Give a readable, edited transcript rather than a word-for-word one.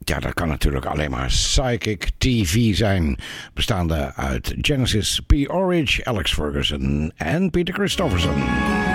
Ja, dat kan natuurlijk alleen maar Psychic TV zijn. Bestaande uit Genesis, P. Orridge, Alex Ferguson en Peter Christopherson.